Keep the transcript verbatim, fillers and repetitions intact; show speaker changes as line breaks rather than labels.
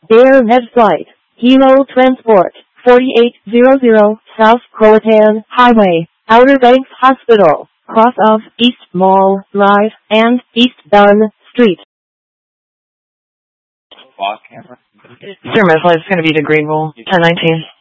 Air Med Flight, Hilo Transport, forty-eight hundred South Croatan Highway, Outer Banks Hospital, cross of East Mall Drive and East Dunn Street.
Sir, my flight's going to be to Greenville, ten nineteen.